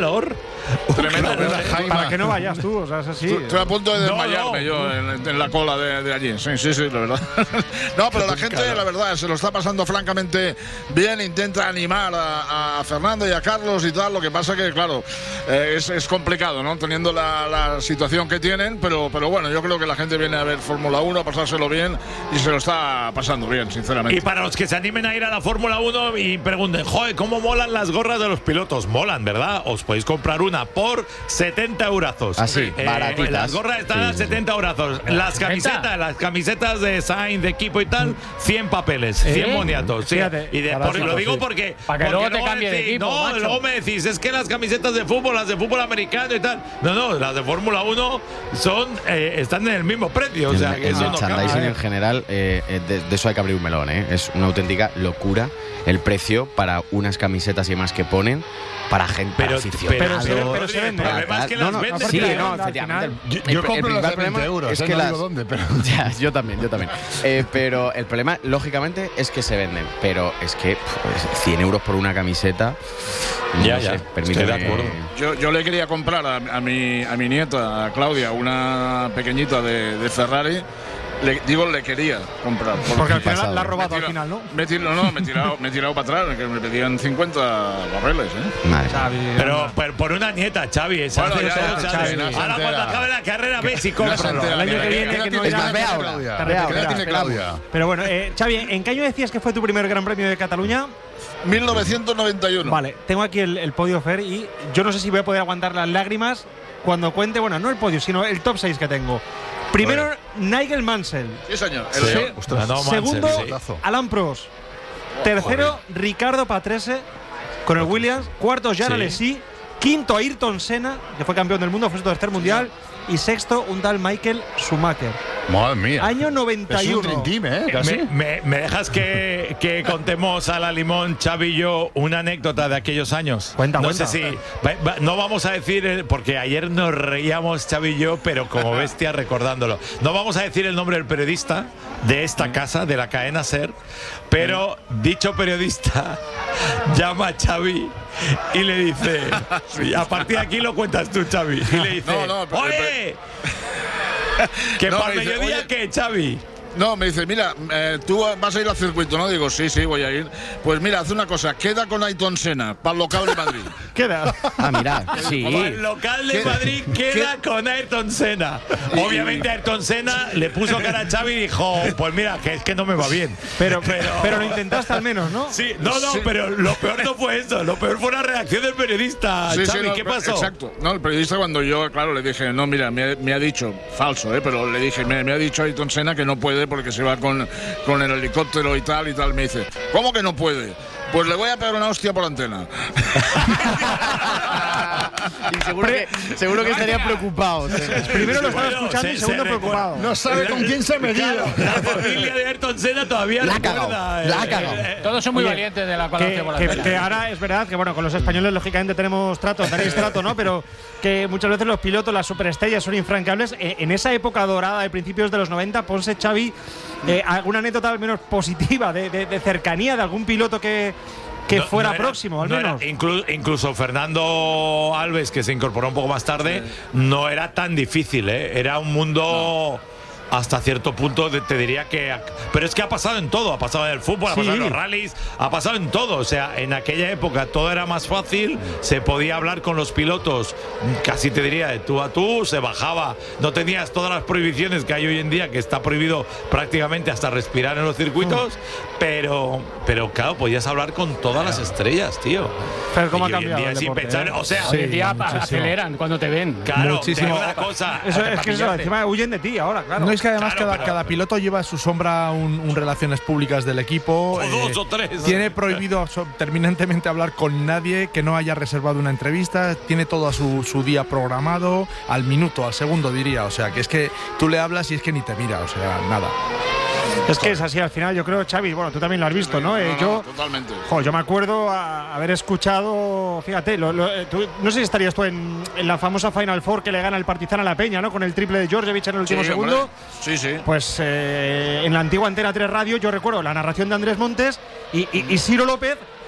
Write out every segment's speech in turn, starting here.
calor. Tremendo. Para que no vayas tú, o sea, es así. Estoy a punto de desmayarme yo en la cola de allí. Sí, la verdad. No, pero la gente, la verdad, se lo está pasando francamente bien. Intenta animar a Fernando y a Carlos y tal. Lo que pasa que, claro, es complicado, ¿no? Teniendo la situación que tienen. Pero bueno, yo creo que la gente viene a ver Fórmula 1, a pasárselo bien y se lo está pasando bien, sinceramente. Y para los que se animen a ir a la Fórmula 1 y pregunten, joder, ¿cómo molan las gorras de los pilotos? Molan, ¿verdad? Os podéis comprar una por 70 eurazos. Así, baratitas. Las gorras están a 70 eurazos. Las camisetas de Sainz, de equipo y tal, 100 papeles, 100 boniatos. Sí. Y lo digo porque. Para que luego te cambie de equipo. No, macho. luego me decís, es que las camisetas de fútbol, las de fútbol americano y tal. No, las de Fórmula 1 están en el mismo precio. O sea, que el eso no merchandising cambia. en general, de eso hay que abrir un melón, ¿eh? Es una auténtica locura el precio para unas camisetas y demás que ponen para gente, para aficionados. Pero se vende. El problema es que las venden. Sí, no, efectivamente. Yo compro las de 20 euros, es que no digo dónde, pero… Ya, yo también. Pero el problema, lógicamente, es que se venden. Pero es que 100 euros por una camiseta… Ya, no sé, estoy de acuerdo. Yo le quería comprar a mi nieta, a Claudia, una pequeñita de Ferrari. Le quería comprar. Porque al final la ha robado al final, ¿no? Me he tirado para atrás, que me pedían 50 barriles, ¿eh? Madre. Pero por una nieta, Xavi. Bueno, Xavi. Ahora cuando acabe la carrera, ves y No se cómpralo. entera. El año que viene, que no Es irá, más, ve te ahora. recuperamos. ¿Qué edad tiene Claudia? Pero bueno, Xavi, ¿en qué año decías que fue tu primer Gran Premio de Cataluña? 1991. Vale, tengo aquí el podio, Fer, y yo no sé si voy a poder aguantar las lágrimas cuando cuente, bueno, no el podio, sino el top 6 que tengo. Primero, Nigel Mansell. Sí, señor. Segundo, sí. Alan Prost. Tercero, Ricardo Patrese con el Williams. Cuarto, Jean Alesi. Quinto, Ayrton Senna, que fue campeón del mundo, fue su tercer mundial. Y sexto, un tal Michael Schumacher. Madre mía. Año Es 91. un Dream Team, ¿eh? Casi. ¿Me dejas que contemos a la Limón, Xavi y yo, una anécdota de aquellos años? Cuenta. Sé si no vamos a decir, porque ayer nos reíamos Xavi y yo, pero como bestia recordándolo. No vamos a decir el nombre del periodista de esta casa, de la cadena SER, pero dicho periodista llama a Xavi y le dice, a partir de aquí lo cuentas tú, Xavi, y le dice, ¡oye! ¿Que para me dice, mediodía oye, qué, Xavi? No, me dice, mira, tú vas a ir al circuito, ¿no? Digo, sí, voy a ir. Pues mira, haz una cosa, queda con Ayrton Senna, para el local de Madrid. Queda. Ah, mira, sí. El local de Madrid queda con Ayrton Senna. Obviamente Ayrton Senna le puso cara a Xavi y dijo, pues mira, que es que no me va bien. Pero lo intentaste al menos, ¿no? Sí, no, pero lo peor no fue eso. Lo peor fue la reacción del periodista. Xavi, no, ¿qué pasó? Exacto. No, el periodista cuando yo, claro, le dije, no, mira, me ha dicho, falso, pero le dije, me ha dicho Ayrton Senna que no puede porque se va con el helicóptero y tal, me dice, ¿cómo que no puede? Pues le voy a pegar una hostia por antena. Y seguro que estaría preocupado. Primero lo estaba escuchando y segundo preocupado. No sabe con quién se ha metido. La familia de Ayrton Senna todavía La ha recuerda. cagado. Todos son muy Oye, valientes de la colaboración por la tele. que ahora es verdad que, bueno, con los españoles lógicamente tenéis trato, ¿no? Pero que muchas veces los pilotos, las superestrellas son infranqueables. En esa época dorada de principios de los 90, ponse, Xavi, alguna anécdota al menos positiva de cercanía de algún piloto que fuera próximo, al menos. Incluso Fernando Alves, que se incorporó un poco más tarde, no era tan difícil, ¿eh? Era un mundo… Hasta cierto punto te diría que… Pero es que ha pasado en todo. Ha pasado en el fútbol, ha pasado en los rallies, ha pasado en todo. O sea, en aquella época todo era más fácil. Se podía hablar con los pilotos, casi te diría de tú a tú. Se bajaba. No tenías todas las prohibiciones que hay hoy en día, que está prohibido prácticamente hasta respirar en los circuitos. Pero claro, podías hablar con todas las estrellas, tío. Pero cómo ha y hoy en cambiado día el sin deporte, pensar… O sea, Hoy en día aceleran cuando te ven. claro, Muchísimo. una cosa… Eso es que encima huyen de ti ahora, claro. No, es que además Claro, cada piloto lleva a su sombra un relaciones públicas del equipo. O dos o tres. Tiene prohibido terminantemente hablar con nadie que no haya reservado una entrevista. Tiene todo a su día programado, al minuto, al segundo diría. O sea, que es que tú le hablas y es que ni te mira. O sea, nada. Es que es así al final, yo creo, Xavi, bueno, tú también lo has visto, ¿no? Yo totalmente. Yo me acuerdo haber escuchado, fíjate, no sé si estarías tú en la famosa Final Four que le gana el Partizan a la Peña, ¿no? Con el triple de Djordjevic en el último segundo. Sí. Pues en la antigua Antena 3 Radio yo recuerdo la narración de Andrés Montes y Ciro López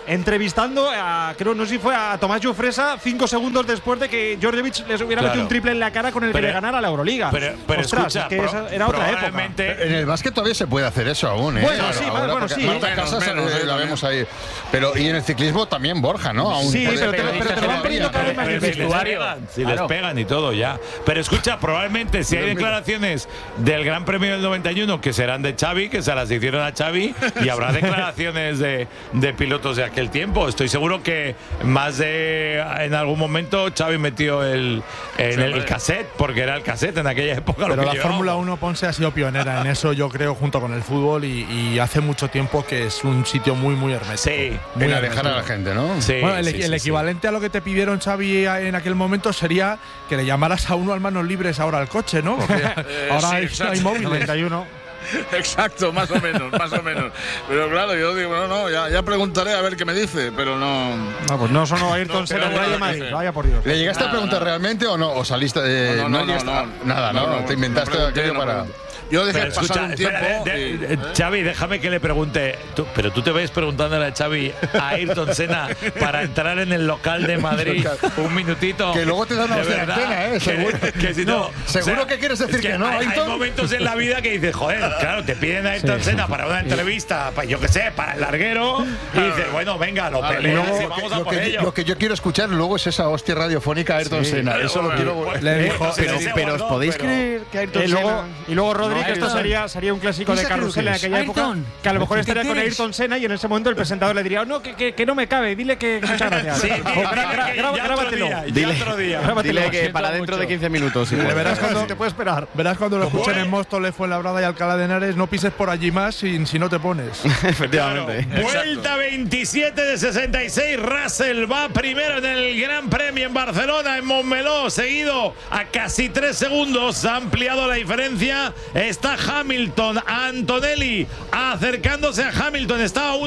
entrevistando a, creo, no sé si fue a Tomás Jofresa 5 segundos después de que Djordjevic les hubiera metido un triple en la cara con el que le ganara la Euroliga. Pero ostras, escucha, es que esa era otra época. En el básquet todavía se puede hacer eso aún, ¿eh? Bueno, sí, ahora, bueno, sí. Marta Casas la vemos ahí. Pero y en el ciclismo también Borja, ¿no? Aún Sí, puede- pero te van poniendo cada vez más Pero difícil. si les pegan y todo ya. Pero escucha, probablemente si hay declaraciones del Gran Premio del 91 que serán de Xavi, que se las hicieron a Xavi, y habrá declaraciones de pilotos de aquel tiempo. Estoy seguro que más de en algún momento Xavi metió el cassette, porque era el cassette en aquella época. Pero lo que la llevábamos. Fórmula 1 Ponce ha sido pionera en eso, yo creo, junto con el fútbol, y hace mucho tiempo que es un sitio muy, muy hermético. Sí. Muy En alejar a la hermético. gente, ¿no? Sí, Bueno, sí, el equivalente a lo que te pidieron, Xavi, en aquel momento sería que le llamaras a uno al manos libres ahora al coche, ¿no? Porque ahora sí, hay exacto. móviles. 91. Exacto, más o menos, más o menos. Pero claro, yo digo, no, ya preguntaré a ver qué me dice, pero no. No, pues no sonó Ayrton Senna en Radio Madrid. Vaya por Dios. ¿Le llegaste a preguntar realmente o no? ¿O saliste de.? Llegaste a- Nada, ¿no? Te inventaste aquello para. Yo dejé Pero pasar escucha, un tiempo. espera, Xavi, déjame que le pregunte. Pero tú te ves preguntándole a Xavi, a Ayrton Senna, para entrar en el local de Madrid un minutito. Que luego te dan una De hostia de verdad, antena, ¿eh? Seguro. Que si no, ¿Seguro que quieres decir es que no, hay Ayrton? momentos en la vida que dices, joder, claro, te piden a Ayrton Senna para una entrevista, yo qué sé, para el larguero, y dices, bueno, venga, lo peleas y vamos a por ello. Lo que yo quiero escuchar luego es esa hostia radiofónica a Ayrton Senna. Eso lo quiero. Le dijo, Pero ¿os podéis creer que Ayrton Y luego Rodri, No, que esto Ayrton. sería un clásico de carrusel en aquella época, que a lo mejor estaría con Ayrton Senna y en ese momento el presentador le diría, no, que no me cabe, dile que muchas gracias. Sí, Grábatelo. otro día. Dile que siento para dentro de mucho. 15 minutos. sí, Le pues. verás cuando te puede esperar. Verás cuando lo ¿Cómo escuchen es? en Móstoles, Fuenlabrada y Alcalá de Henares, no pises por allí más si no te pones. Efectivamente. Vuelta 27 de 66. Russell va primero en el Gran Premio en Barcelona, en Montmeló, seguido a casi 3 segundos. Ha ampliado la diferencia. Está Hamilton, Antonelli acercándose a Hamilton. Está a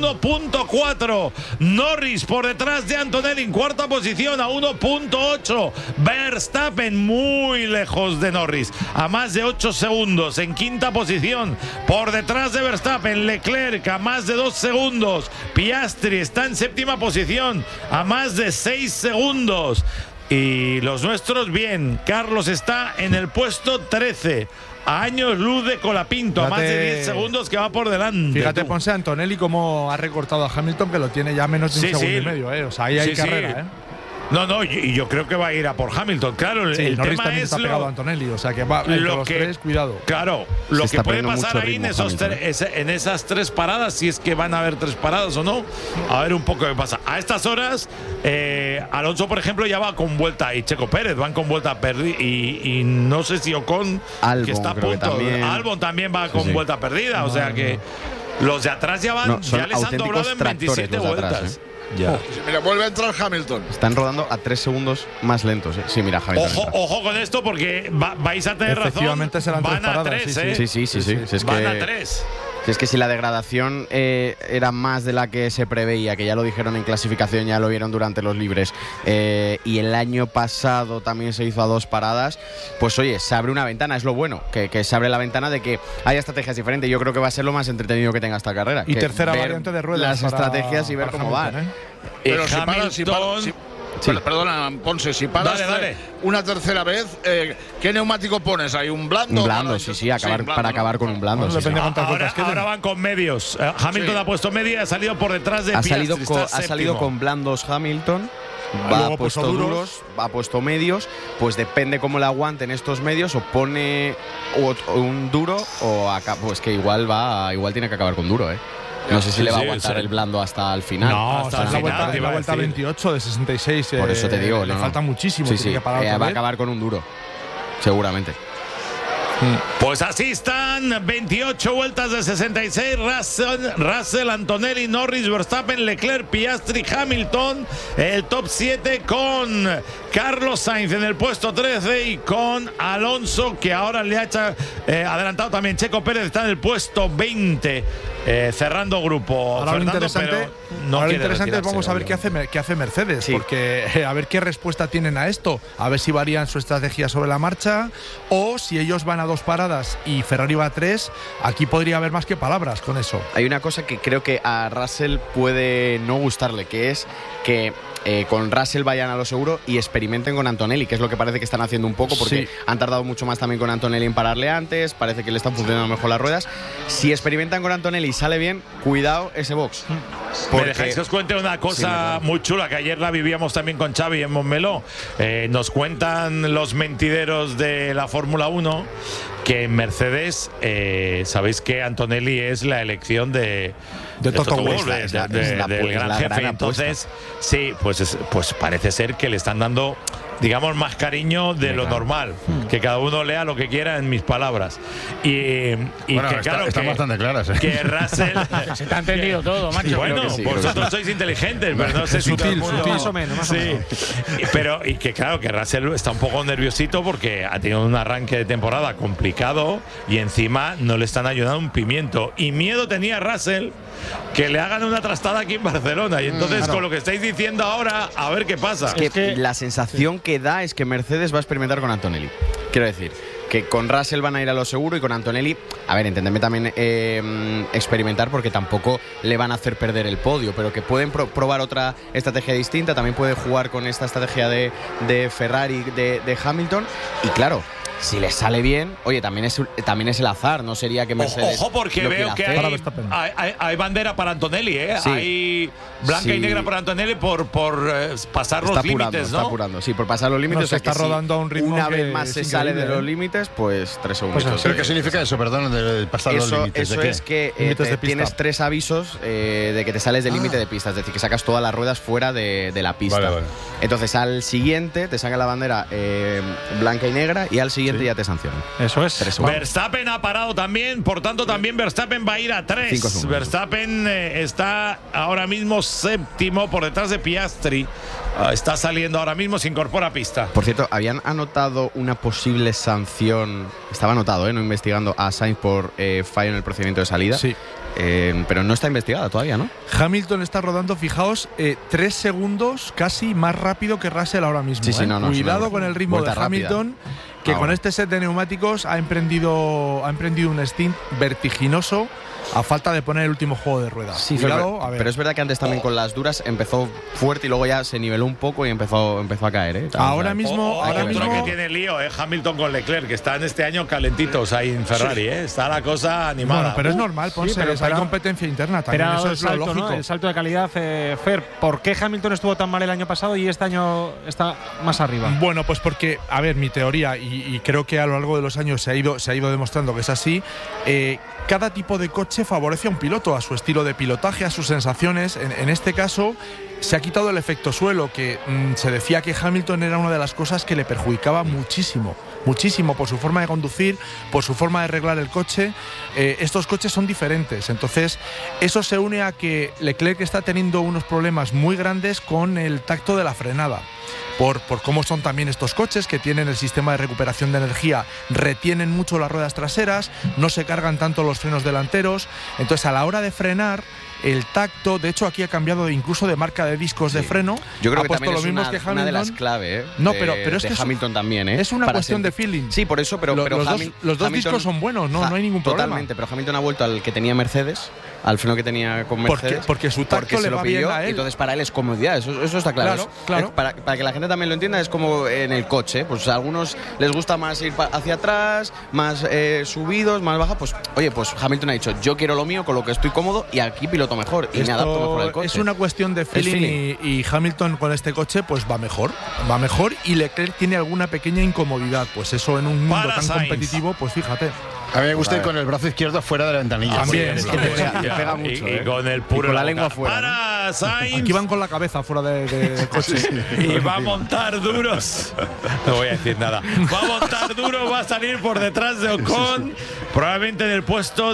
1.4. Norris por detrás de Antonelli en cuarta posición a 1.8. Verstappen muy lejos de Norris, a más de 8 segundos en quinta posición. Por detrás de Verstappen, Leclerc a más de 2 segundos. Piastri está en séptima posición a más de 6 segundos. Y los nuestros bien. Carlos está en el puesto 13. A años luz de Colapinto, a más de 10 segundos que va por delante. Fíjate, tú. Ponce, Antonelli cómo ha recortado a Hamilton, que lo tiene ya menos de un Sí, segundo sí. y medio, ¿eh? O sea, ahí hay Sí, sí. carrera, ¿eh? No, y yo creo que va a ir a por Hamilton. Claro, Sí, el Norris tema también es está pegado a lo, Antonelli, o sea que va entre lo los que, tres, cuidado. Claro, lo Se que está puede perdiendo pasar mucho ahí en, ritmo en esas 3 paradas, si es que van a haber 3 paradas o no, a ver un poco qué pasa. A estas horas, Alonso, por ejemplo, ya va con vuelta, y Checo Pérez van con vuelta perdida, y no sé si Ocon, Albon, que está a creo que punto, también. Albon también va con sí. vuelta perdida, o sea que los de atrás ya van, No, son ya les han auténticos doblado en tractores 27 los de atrás, vueltas. Ya. Mira, vuelve a entrar Hamilton. Están rodando a 3 segundos más lentos. Sí, mira, Hamilton. Ojo, entra. ojo con esto porque vais a tener razón. Efectivamente serán Van 3 a paradas, 3, sí, ¿eh? Sí. Si es Van que, a 3. si es que si la degradación era más de la que se preveía, que ya lo dijeron en clasificación, ya lo vieron durante los libres, y el año pasado también se hizo a 2 paradas, pues oye, se abre una ventana, es lo bueno, que se abre la ventana de que haya estrategias diferentes. Yo creo que va a ser lo más entretenido que tenga esta carrera. Y que tercera ver variante de ruedas. las para- estrategias y ver para cómo Hamilton, van. ¿eh? Pero Hamilton. Perdona, Ponce, si paras Dale. una tercera vez, ¿qué neumático pones ahí? ¿Un blando? Un blando, sí, para acabar con un blando. Bueno, sí, depende sí. cuántas vueltas queden. Ahora van con medios. Hamilton Sí. ha puesto media y ha salido por detrás de Ha Piastri. salido, está ha salido séptimo. con blandos Hamilton. Luego Va ha ha puesto puesto duros, ha puesto medios, pues depende cómo le aguanten estos medios, o pone un duro o pues que igual tiene que acabar con duro, ¿eh? No sé si Sí, le va a sí, aguantar sí. el blando hasta el final. No, Hasta hasta el la final, vuelta, te iba la a vuelta decir. 28 de 66. Por eso te digo, le no. falta muchísimo. Sí, tiene sí. que parar otra Va a vez. acabar con un duro, seguramente. Pues así están 28 vueltas de 66. Russell, Antonelli, Norris, Verstappen, Leclerc, Piastri, Hamilton. El top 7 con Carlos Sainz en el puesto 13 y con Alonso, que ahora le ha adelantado también Checo Pérez, está en el puesto 20. cerrando grupo. Ahora Fernando, lo interesante, no ahora lo quiere interesante es vamos a ver retirarse, qué hace Mercedes, Sí. porque a ver qué respuesta tienen a esto, a ver si varían su estrategia sobre la marcha o si ellos van a 2 paradas y Ferrari va a 3, aquí podría haber más que palabras con eso. Hay una cosa que creo que a Russell puede no gustarle, que es que con Russell vayan a lo seguro y experimenten con Antonelli, que es lo que parece que están haciendo un poco, porque Sí. han tardado mucho más también con Antonelli en pararle antes, parece que le están funcionando mejor las ruedas. Si experimentan con Antonelli y sale bien, cuidado ese box. ¿Me dejáis que os cuente una cosa Sí, muy chula que ayer la vivíamos también con Xavi en Montmeló? Nos cuentan los mentideros de la Fórmula 1 que en Mercedes sabéis que Antonelli es la elección de Toto Wolff, Wolff, es la del gran gran jefe. apuesta. Entonces, sí, pues parece ser que le están dando, digamos, más cariño de lo normal. Que cada uno lea lo que quiera en mis palabras. Y Bueno, que claro, están que, bastante claras, ¿eh? que Russell… Se te ha entendido todo, macho. Bueno, creo que sí, vosotros sois inteligentes, pero no sé si todo el Sutil, mundo… sutil. Más o menos, más o Sí, menos. y que claro, que Russell está un poco nerviosito porque ha tenido un arranque de temporada complicado y encima no le están ayudando un pimiento. Y miedo tenía Russell que le hagan una trastada aquí en Barcelona. Y entonces, con lo que estáis diciendo ahora, a ver qué pasa. Que la sensación que da es que Mercedes va a experimentar con Antonelli. Quiero decir, que con Russell van a ir a lo seguro y con Antonelli, a ver, entendedme también experimentar porque tampoco le van a hacer perder el podio, pero que pueden probar otra estrategia distinta, también puede jugar con esta estrategia de Ferrari, de Hamilton, y claro, si les sale bien, oye, también es el azar, no sería que Mercedes… Ojo, porque lo veo quiera que hacer. hay bandera para Antonelli, ¿eh? Sí. Hay blanca y Sí. negra para Antonelli por pasar Está los apurando, límites, está ¿no? apurando. Sí, por pasar los límites. No, se o sea que está rodando a un ritmo una que vez más es se sale de increíble, los ¿eh? límites, pues 3 segundos. Pues ¿Pero qué significa eso? Perdón, de pasar los límites. Eso ¿De qué? es que Límites de pista. tienes 3 avisos de que te sales del límite de pista, es decir, que sacas todas las ruedas fuera de la pista. Vale, vale. Entonces al siguiente te saca la bandera blanca y negra y al siguiente ya te sancionan. Eso es. 3 segundos. Verstappen ha parado también, por tanto también Verstappen va a ir a 5 3. segundos. Verstappen está ahora mismo séptimo por detrás de Piastri. Está saliendo ahora mismo, se incorpora a pista. Por cierto, habían anotado una posible sanción, estaba anotado, no investigando a Sainz por fallo en el procedimiento de salida. Sí. Pero no está investigada todavía, ¿no? Hamilton está rodando, fijaos, 3 segundos casi más rápido que Russell ahora mismo. Sí, sí, ¿eh? no, no, Cuidado sí, con el ritmo de vuelta rápida. Hamilton, que Ahora. con este set de neumáticos ha emprendido un stint vertiginoso a falta de poner el último juego de ruedas. Sí, Cuidado, a ver. pero es verdad que antes también con las duras empezó fuerte y luego ya se niveló un poco y empezó a caer, ¿eh? Ahora mismo, Hay ahora otro mismo. que tiene lío, Hamilton con Leclerc, que están este año calentitos ahí en Ferrari, Está la cosa animada. Bueno, pero es normal, Ponce, pero hay espera- competencia interna también. Pero Eso el es lo salto, lógico. ¿no? El salto de calidad, Fer. ¿Por qué Hamilton estuvo tan mal el año pasado y este año está más arriba? Bueno, pues porque, a ver, mi teoría, y creo que a lo largo de los años se ha ido demostrando que es así, cada tipo de coche favorece a un piloto, a su estilo de pilotaje, a sus sensaciones. En este caso, se ha quitado el efecto suelo, que se decía que Hamilton era una de las cosas que le perjudicaba muchísimo por su forma de conducir, por su forma de arreglar el coche. Estos coches son diferentes, entonces eso se une a que Leclerc está teniendo unos problemas muy grandes con el tacto de la frenada. Por cómo son también estos coches, que tienen el sistema de recuperación de energía, retienen mucho las ruedas traseras, no se cargan tanto los frenos delanteros, entonces a la hora de frenar, el tacto, de hecho aquí ha cambiado incluso de marca de discos de freno. Yo creo ha que puesto también los es mismos una, que Hamilton. una de las claves, No, de, pero es de que Hamilton también, es una Para cuestión de feeling. Sí, por eso, pero los dos Hamilton, discos son buenos, no hay ningún problema. Totalmente, pero Hamilton ha vuelto al que tenía Mercedes, al freno que tenía con Mercedes. Porque su tacto se le lo va bien pidió, a él. entonces para él es comodidad, eso está claro. Claro. Para que la gente también lo entienda, es como en el coche, pues a algunos les gusta más ir hacia atrás, más subidos, más baja, pues oye, pues Hamilton ha dicho, yo quiero lo mío, con lo que estoy cómodo y aquí piloto mejor y me adapto mejor al coche. Es una cuestión de feeling, y Hamilton con este coche pues va mejor y Leclerc tiene alguna pequeña incomodidad, pues eso en un mundo Para tan Sainz. competitivo, pues fíjate. A mí me gusta ir con el brazo izquierdo fuera de la ventanilla. También, Sí, es que sí. te pega mucho, y con el puro Y con la en lengua boca. fuera, Para Sainz. Aquí van con la cabeza fuera del coche. Y va a montar duros. No voy a decir nada. Va a montar duro, va a salir por detrás de Ocon. Probablemente en el puesto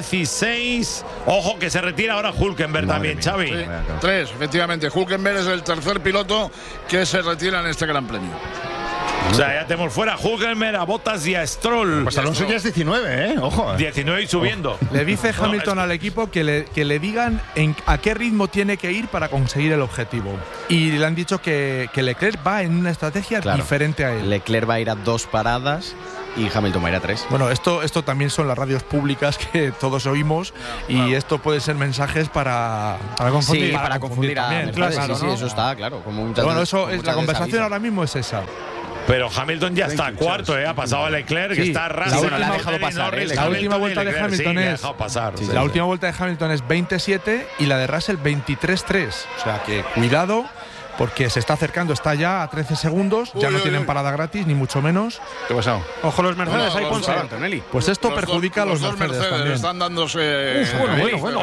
16. Ojo que se retira ahora Hülkenberg también, Xavi. Sí, 3, efectivamente. Hülkenberg es el tercer piloto que se retira en este Gran Premio. O sea, ya tenemos fuera a Hülkenberg, a Bottas y a Stroll. Pues Alonso ya es 19, ojo. 19 y subiendo. Le dice Hamilton al equipo que le digan a qué ritmo tiene que ir para conseguir el objetivo. Y le han dicho que Leclerc va en una estrategia diferente a él. Leclerc va a ir a 2 paradas y Hamilton va a ir a 3. Bueno, esto también son las radios públicas que todos oímos y esto puede ser mensajes para confundir. Sí, para confundir también. Claro, sí, eso está, claro. Bueno, eso es la conversación ahora mismo es esa. Pero Hamilton ya está cuarto, ha pasado a Leclerc, que está Russell. La ha dejado pasar. La última vuelta de Hamilton es. La última vuelta de Hamilton es 27 y la de Russell 23-3. O sea que cuidado, porque se está acercando, está ya a 13 segundos, ya no tienen parada gratis, ni mucho menos. ¿Qué ha pasado? Ojo los Mercedes, ahí Ponce. Antonelli. Pues esto perjudica a los Mercedes también. Están dándose. Bueno.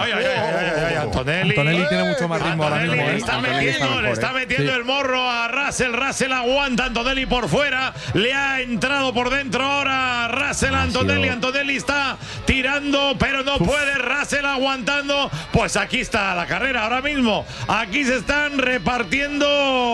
Antonelli tiene mucho más ritmo ahora mismo. Le está metiendo el morro a Russell. Russell aguanta, Antonelli por fuera. Le ha entrado por dentro ahora Russell. Antonelli está tirando, pero no puede. Russell aguantando. Pues aquí está la carrera ahora mismo. Aquí se están repartiendo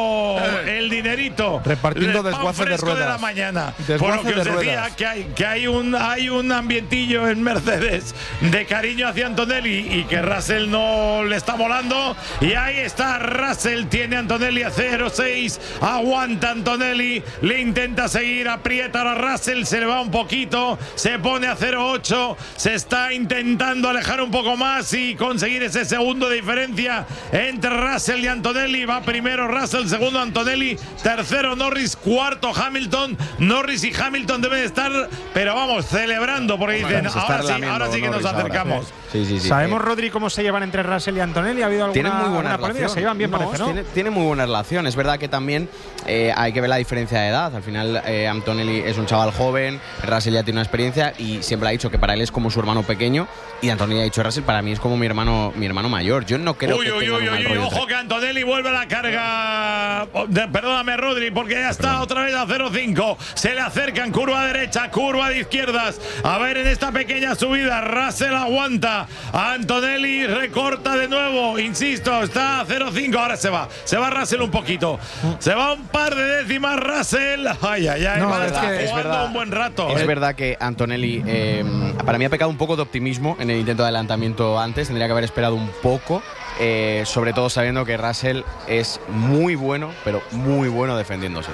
el dinerito. Repartiendo desguaces de ruedas. De la mañana. Por lo que os decía que hay un ambientillo en Mercedes de cariño hacia Antonelli y que Russell no le está volando. Y ahí está Russell, tiene Antonelli a 0.6. Aguanta Antonelli, le intenta seguir, aprieta a Russell, se le va un poquito, se pone a 0.8. Se está intentando alejar un poco más y conseguir ese segundo de diferencia entre Russell y Antonelli. Va primero Russell, segundo Antonelli, tercero Norris, cuarto Hamilton. Norris y Hamilton deben estar, pero vamos, celebrando porque dicen, ahora sí que nos acercamos. Sí. ¿Sabemos, Rodri, cómo se llevan entre Russell y Antonelli? ¿Ha habido alguna muy buena polémica? Se llevan bien, parece, ¿no? Tiene muy buena relación. Es verdad que también hay que ver la diferencia de edad. Al final, Antonelli es un chaval joven, Russell ya tiene una experiencia y siempre ha dicho que para él es como su hermano pequeño. Y Antonelli ha dicho, Russell para mí es como mi hermano mayor. Yo no creo que tengan un mal rollo. Ojo que Antonelli vuelve a la carga. Perdóname, Rodri, porque ya está otra vez a 0.5. Se le acercan, curva derecha, curva de izquierdas. A ver, en esta pequeña subida, Russell aguanta. Antonelli recorta de nuevo. Insisto, está a 0.5. Ahora se va Russell un poquito. Se va un par de décimas Russell. Ay. No, es jugando un buen rato. Es verdad que Antonelli para mí ha pecado un poco de optimismo en el intento de adelantamiento antes. Tendría que haber esperado un poco. Sobre todo sabiendo que Russell es muy bueno, pero muy bueno defendiéndose.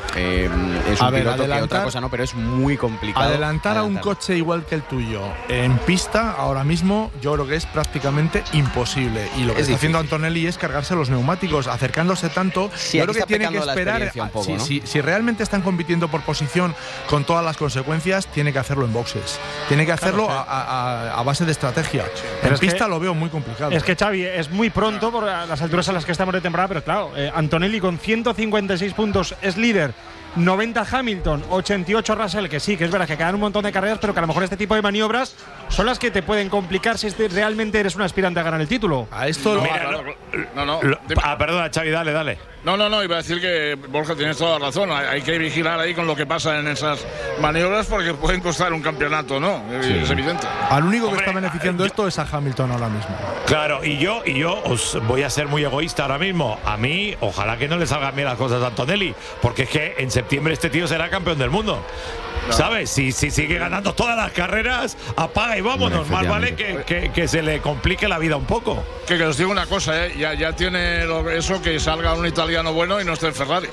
Es un piloto que otra cosa no, pero es muy complicado. Adelantar a un coche igual que el tuyo en pista ahora mismo yo creo que es prácticamente imposible. Y lo que está haciendo Antonelli es cargarse los neumáticos, acercándose tanto. Sí, yo creo que tiene que esperar. Si realmente están compitiendo por posición con todas las consecuencias, tiene que hacerlo en boxes. Tiene que hacerlo a base de estrategia. Pero en pista lo veo muy complicado. Es que, Xavi, es muy pronto por las alturas a las que estamos de temporada, pero claro, Antonelli con 156 puntos es líder. 90 Hamilton, 88 Russell, que sí, que es verdad que quedan un montón de carreras, pero que a lo mejor este tipo de maniobras son las que te pueden complicar si realmente eres un aspirante a ganar el título. A esto perdona, Xavi, dale. No, iba a decir que Borja tienes toda la razón. Hay que vigilar ahí con lo que pasa en esas maniobras porque pueden costar un campeonato, ¿no? Sí. Es evidente. Al único que está beneficiando esto es a Hamilton ahora mismo. Claro, y yo os voy a ser muy egoísta ahora mismo. A mí, ojalá que no le salgan bien las cosas a Antonelli, porque es que en septiembre este tío será campeón del mundo. Claro. ¿Sabes? Si sigue ganando todas las carreras, apaga y vámonos. Más vale que se le complique la vida un poco. Que os digo una cosa, ya tiene eso que salga un italiano bueno y no esté en Ferrari.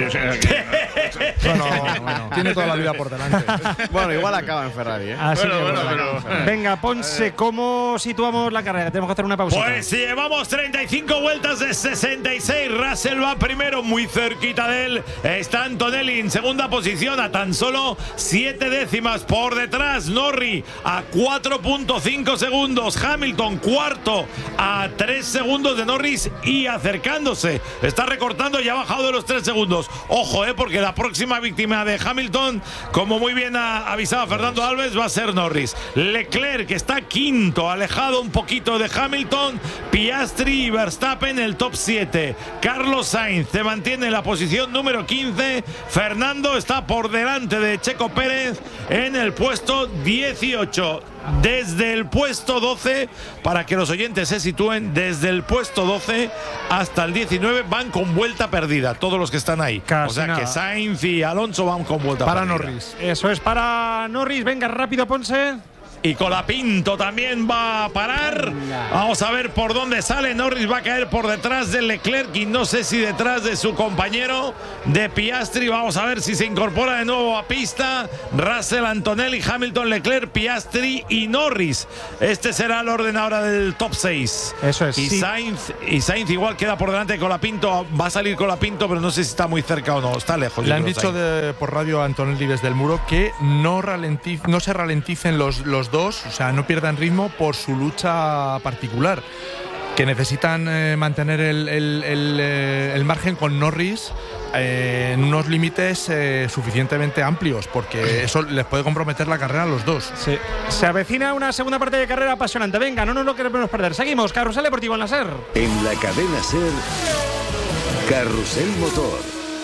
Bueno, tiene toda la vida por delante. Bueno, igual acaba en Ferrari, ¿eh? Venga, Ponce, ¿cómo situamos la carrera? Tenemos que hacer una pausa. Pues llevamos 35 vueltas de 66. Russell va primero, muy cerquita de él. Está Antonelli en segunda posición a tan solo 7 décimas por detrás. Norris a 4.5 segundos. Hamilton cuarto a 3 segundos de Norris y acercándose. Está recortando y ha bajado de los 3 segundos. Ojo, porque la próxima víctima de Hamilton, como muy bien ha avisado Fernando Alves, va a ser Norris. Leclerc, que está quinto, alejado un poquito de Hamilton. Piastri y Verstappen el top 7. Carlos Sainz se mantiene en la posición número 15. Fernando está por delante de Checo Pérez en el puesto 18. desde el puesto 12, para que los oyentes se sitúen, desde el puesto 12 hasta el 19 van con vuelta perdida, todos los que están ahí. Casi o sea nada. que Sainz y Alonso van con vuelta Para perdida. Norris. Eso es para Norris. Venga, rápido, Ponce. Y Colapinto también va a parar. Vamos a ver por dónde sale. Norris va a caer por detrás de Leclerc y no sé si detrás de su compañero de Piastri. Vamos a ver si se incorpora de nuevo a pista. Russell, Antonelli, Hamilton, Leclerc, Piastri y Norris. Este será el orden ahora del top 6. Eso es. Y Sí. Sainz igual queda por delante de Colapinto. Va a salir Colapinto, pero no sé si está muy cerca o no. Está lejos. Le yo han creo, dicho Sainz. por radio a Antonelli desde el muro que no se ralenticen los dos, o sea, no pierdan ritmo por su lucha particular, que necesitan mantener el margen con Norris en unos límites suficientemente amplios, porque eso les puede comprometer la carrera a los dos. Sí. Se avecina una segunda parte de carrera apasionante. Venga, no nos lo queremos perder. Seguimos. Carrusel Deportivo en la SER. En la cadena SER, Carrusel Motor.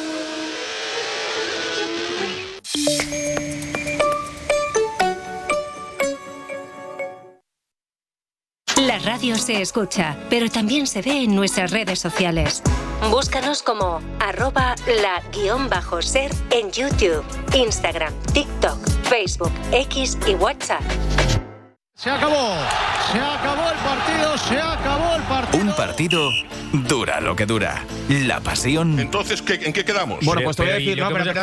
La radio se escucha, pero también se ve en nuestras redes sociales. Búscanos como @la_ser en YouTube, Instagram, TikTok, Facebook, X y WhatsApp. Se acabó el partido, se acabó el partido. Un partido dura lo que dura. La pasión. Entonces, ¿en qué quedamos? Bueno, pues te voy a decir,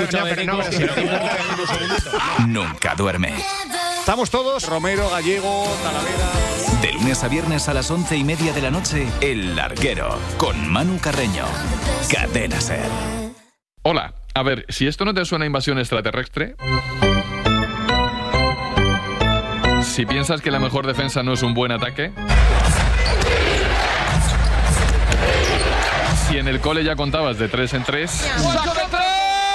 Nunca duerme. Estamos todos, Romero, Gallego, Talavera. De lunes a viernes a las 11:30 de la noche, El Larguero, con Manu Carreño. Cadena SER. Hola, a ver, si esto no te suena a invasión extraterrestre... Si piensas que la mejor defensa no es un buen ataque... Si en el cole ya contabas de 3 en 3... ¡Saca de 3!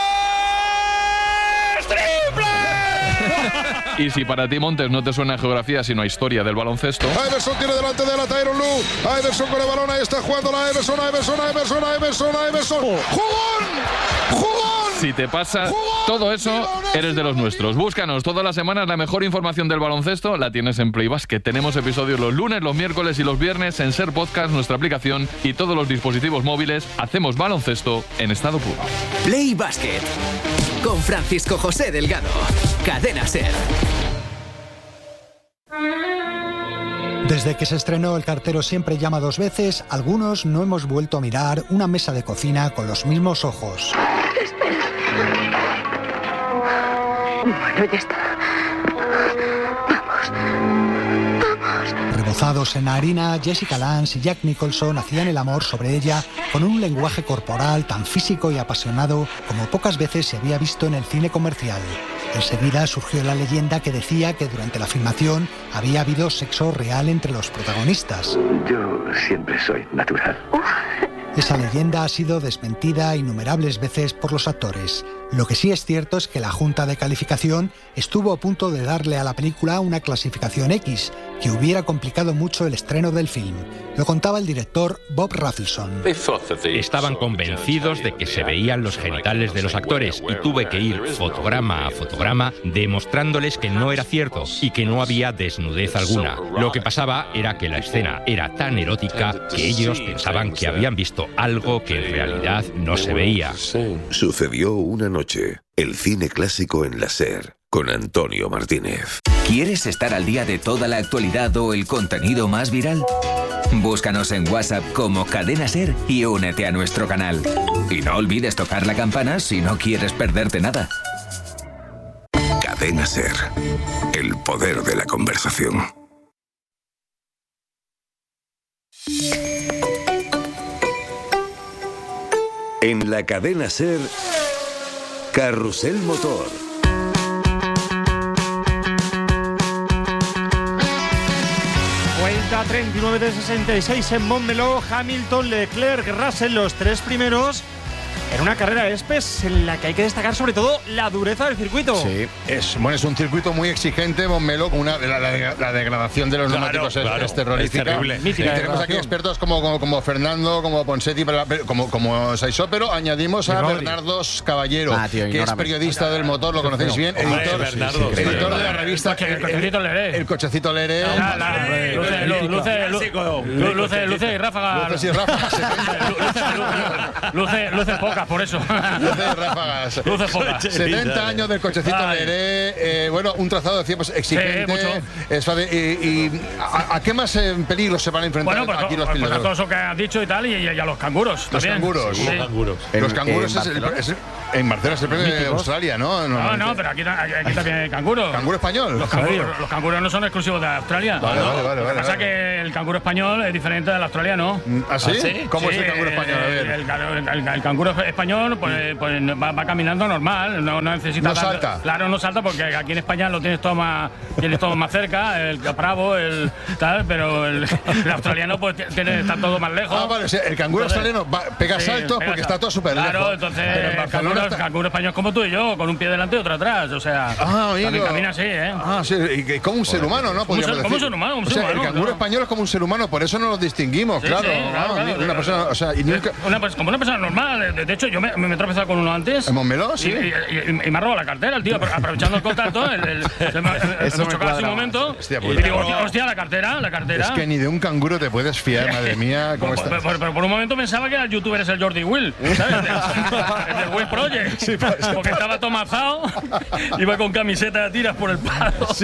¡Triple! Y si para ti, Montes, no te suena a geografía sino a historia del baloncesto... Iverson tiene delante de la Tyronn Lue. Iverson con el balón, ahí está jugando la Iverson. ¡Jugón! Si te pasa todo eso, eres de los nuestros. Búscanos todas las semanas. La mejor información del baloncesto la tienes en Play Basket. Tenemos episodios los lunes, los miércoles y los viernes en SER Podcast, nuestra aplicación y todos los dispositivos móviles. Hacemos baloncesto en estado puro. Play Basket con Francisco José Delgado. Cadena SER. Desde que se estrenó El cartero siempre llama dos veces, algunos no hemos vuelto a mirar una mesa de cocina con los mismos ojos. Bueno, ya está. Vamos. Rebozados en harina, Jessica Lange y Jack Nicholson hacían el amor sobre ella con un lenguaje corporal tan físico y apasionado como pocas veces se había visto en el cine comercial. Enseguida surgió la leyenda que decía que durante la filmación había habido sexo real entre los protagonistas. Yo siempre soy natural. Esa leyenda ha sido desmentida innumerables veces por los actores. Lo que sí es cierto es que la Junta de Calificación estuvo a punto de darle a la película una clasificación X, que hubiera complicado mucho el estreno del film. Lo contaba el director Bob Rafelson. Estaban convencidos de que se veían los genitales de los actores y tuve que ir fotograma a fotograma demostrándoles que no era cierto y que no había desnudez alguna. Lo que pasaba era que la escena era tan erótica que ellos pensaban que habían visto algo que en realidad no se veía. Sucedió una noche. El cine clásico en la SER, con Antonio Martínez. ¿Quieres estar al día de toda la actualidad o el contenido más viral? Búscanos en WhatsApp como Cadena SER y únete a nuestro canal. Y no olvides tocar la campana si no quieres perderte nada. Cadena SER. El poder de la conversación. En la cadena SER, Carrusel Motor. Vuelta 39 de 66 en Montmeló. Hamilton, Leclerc, Russell, los tres primeros. en una carrera de ESPES en la que hay que destacar sobre todo la dureza del circuito. Sí, es un circuito muy exigente, Montmeló, con la degradación de los neumáticos es terrorífica. Es terrible. Tenemos aquí expertos como Fernando, como Ponseti, como Saisó, pero añadimos a Bernardo Caballero, que es periodista del motor, lo conocéis bien, editor de la revista El Cochecito Leré. Luce y ráfaga. Luce pocas, por eso. Luce y ráfagas. Luce pocas. 70 años del Cochecito Leré. Un trazado de tiempos exigente. ¿A qué más peligros se van a enfrentar aquí los pilotos? Pues a todo eso que has dicho y tal, y a los canguros. Los canguros. Los canguros en Barcelona es el premio de Australia, ¿no? No, pero aquí también hay canguro. ¿Canguro español? Los canguros no son exclusivos de Australia. Vale. Lo que pasa es que el canguro español es diferente del australiano. ¿Ah, sí? ¿Cómo es el canguro español? A ver. El canguro español pues va caminando normal, no necesita. No salta. Claro, no salta porque aquí en España lo tienes todo más cerca, el bravo, el tal, pero el australiano pues está todo más lejos. Ah, vale, o sea, el canguro australiano pega saltos porque está todo súper lejos. Claro, entonces el canguro español es como tú y yo, con un pie delante y otro atrás, o sea, también camina así, ¿eh? Ah, sí, y como un ser humano, ¿no? Podríamos decir. Como un ser humano, O sea, el canguro español es como un ser humano, por eso no los distinguimos, claro. Una persona, o sea, y nunca. Como una persona normal. De hecho, yo me he tropezado con uno antes. ¿En Montmeló? Sí. Y me ha robado la cartera, el tío, aprovechando el contacto. Hemos chocado hace un momento. Y digo, hostia, la cartera. Es que ni de un canguro te puedes fiar, madre mía. ¿Cómo estás? Pero por un momento pensaba que el youtuber es el Jordi Will, ¿sabes? El del Will Project. Sí, porque estaba tomazado, iba con camiseta de tiras por el palo. Sí.